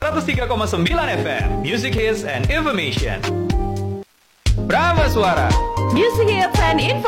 103,9 FM Music Hits and Information. Brahma Suara Music Hits and Information.